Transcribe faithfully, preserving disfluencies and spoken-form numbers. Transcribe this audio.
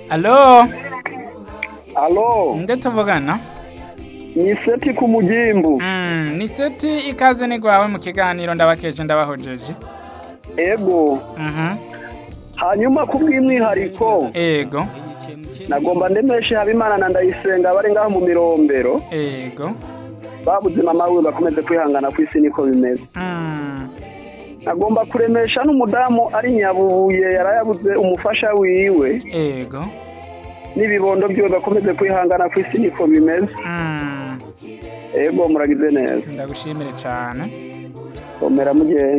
Alo, Alo, nde tuvugana? ni Seti ku Mugimbu. Mm, ni Seti ikaze ni gwawe mu kiganiro ndabakeje ndabahojeje. Ego, Mhm. hanyuma kubw'imwihariko Ego, nagomba ndemeshe Habimana na Ndayisenga bari ngaho mu mirombero ego. babuze mama we bakomeze kwihangana ku isi niko bimeze. Mm. Nagomba kuremesha n'umudamu ari Nyabubuye yarayabuze umufasha wiwe Ego. n'ibibondo byiwe bakomeze kwihangana ku isi niko bimeze. Mm. Ego muragize neza. Ndagushimire cyane. Omera mugihe